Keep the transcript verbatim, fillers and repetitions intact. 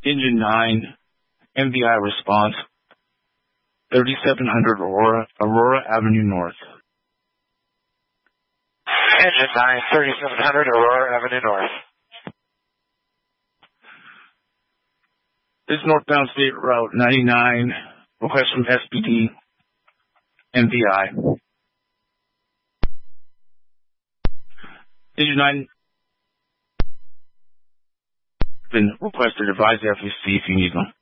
Engine nine, M V I response, thirty-seven hundred Aurora, Aurora Avenue North. Engine nine, thirty-seven hundred Aurora Avenue North. This is northbound State Route ninety-nine, request from S P D, M V I. Engine nine, been requested, advise F E C if you need them.